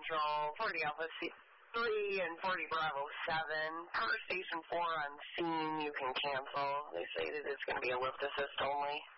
Central, 40 Alpha 3, and 40 Bravo 7. Per Station 4 on scene, you can cancel. They say that it's going to be a lift assist only.